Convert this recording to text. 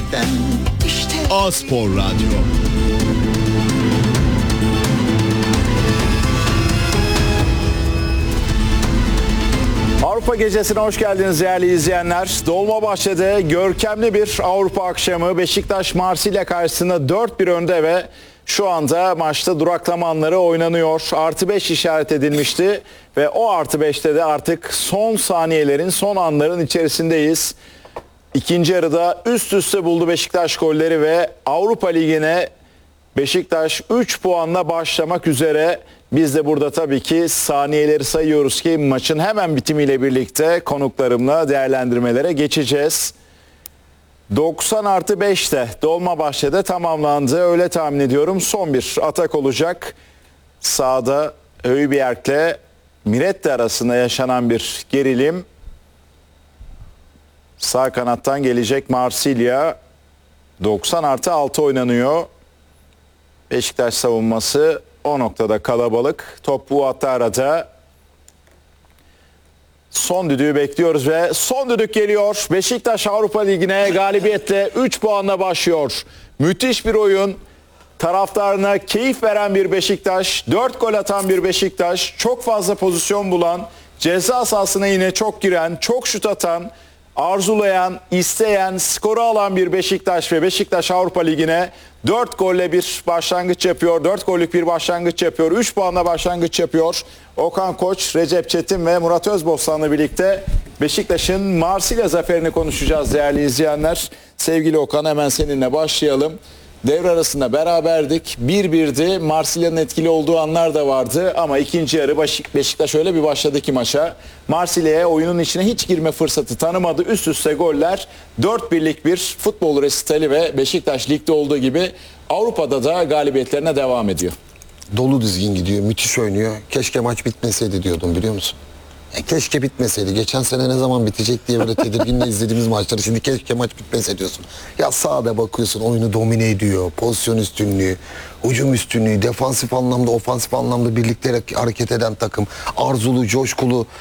gerçekten işte. A-Spor Radyo. Avrupa Gecesi'ne hoş geldiniz değerli izleyenler. Dolmabahçe'de görkemli bir Avrupa akşamı. Beşiktaş Marsilya karşısında 4-1 önde ve şu anda maçta duraklama anları oynanıyor. +5 işaret edilmişti ve o +5'te de artık son saniyelerin, son anların içerisindeyiz. İkinci yarıda üst üste buldu Beşiktaş golleri ve Avrupa Ligi'ne Beşiktaş 3 puanla başlamak üzere. Biz de burada tabii ki saniyeleri sayıyoruz ki maçın hemen bitimiyle birlikte konuklarımla değerlendirmelere geçeceğiz. 90+5'te Dolmabahçe'de tamamlandı. Öyle tahmin ediyorum. Son bir atak olacak. Sağda Højbjerg'le Mirette arasında yaşanan bir gerilim. Sağ kanattan gelecek Marsilya. 90+6 oynanıyor. Beşiktaş savunması o noktada kalabalık. Top bu hatta arada. Son düdüğü bekliyoruz ve son düdük geliyor. Beşiktaş Avrupa Ligi'ne galibiyetle 3 puanla başlıyor. Müthiş bir oyun. Taraftarına keyif veren bir Beşiktaş. 4 gol atan bir Beşiktaş. Çok fazla pozisyon bulan, ceza sahasına yine çok giren, çok şut atan, arzulayan, isteyen, skoru alan bir Beşiktaş ve Beşiktaş Avrupa Ligi'ne 4 golle bir başlangıç yapıyor. 4 gollük bir başlangıç yapıyor. 3 puanla başlangıç yapıyor. Okan Koç, Recep Çetin ve Murat Özbostan'la birlikte Beşiktaş'ın Marsilya zaferini konuşacağız değerli izleyenler. Sevgili Okan, hemen seninle başlayalım. Devre arasında beraberdik. 1-1'di. Marsilya'nın etkili olduğu anlar da vardı ama ikinci yarı Beşiktaş öyle bir başladı ki maça. Marsilya'ya oyunun içine hiç girme fırsatı tanımadı. Üst üste goller. 4-1'lik bir futbol resitali ve Beşiktaş ligde olduğu gibi Avrupa'da da galibiyetlerine devam ediyor. Dolu dizgin gidiyor, müthiş oynuyor. Keşke maç bitmeseydi diyordum, biliyor musun? Keşke bitmeseydi. Geçen sene ne zaman bitecek diye böyle tedirginle izlediğimiz maçları. Şimdi keşke maç bitmese diyorsun. Ya sahada bakıyorsun, oyunu domine ediyor. Pozisyon üstünlüğü, hücum üstünlüğü, defansif anlamda, ofansif anlamda birlikte hareket eden takım. Arzulu, coşkulu.